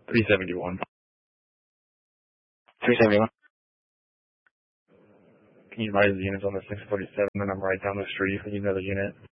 371. 371. Can you advise the units on the 647, and I'm right down the street if you need another unit?